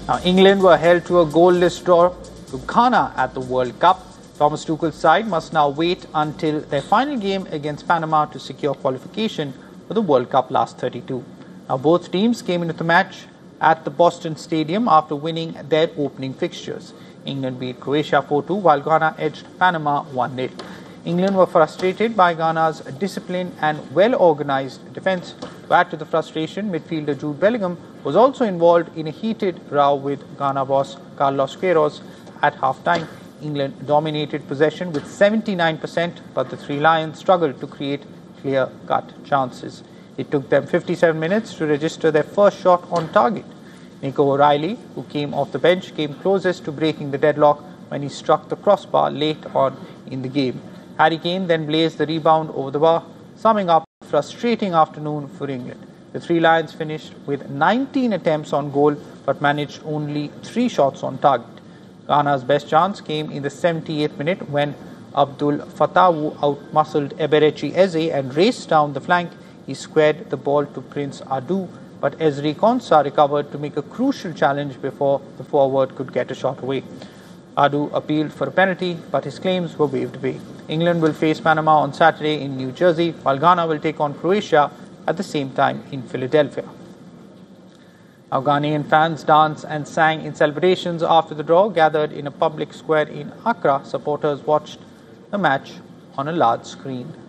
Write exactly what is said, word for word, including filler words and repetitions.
Now, England were held to a goalless draw to Ghana at the World Cup. Thomas Tuchel's side must now wait until their final game against Panama to secure qualification for the World Cup last thirty-two. Now, both teams came into the match at the Boston Stadium after winning their opening fixtures. England beat Croatia four two while Ghana edged Panama one nil. England were frustrated by Ghana's disciplined and well-organised defence. To add to the frustration, midfielder Jude Bellingham was also involved in a heated row with Ghana boss Carlos Queiroz at half-time. England dominated possession with seventy-nine percent, but the Three Lions struggled to create clear-cut chances. It took them fifty-seven minutes to register their first shot on target. Nico O'Reilly, who came off the bench, came closest to breaking the deadlock when he struck the crossbar late on in the game. Harry Kane then blazed the rebound over the bar, summing up a frustrating afternoon for England. The Three Lions finished with nineteen attempts on goal but managed only three shots on target. Ghana's best chance came in the seventieth minute when Abdul Fatawu outmuscled Eberechi Eze and raced down the flank. He squared the ball to Prince Adu, but Ezri Konsa recovered to make a crucial challenge before the forward could get a shot away. Adu appealed for a penalty, but his claims were waved away. England will face Panama on Saturday in New Jersey, while Ghana will take on Croatia at the same time in Philadelphia. Now, Ghanaian fans danced and sang in celebrations after the draw. Gathered in a public square in Accra, supporters watched the match on a large screen.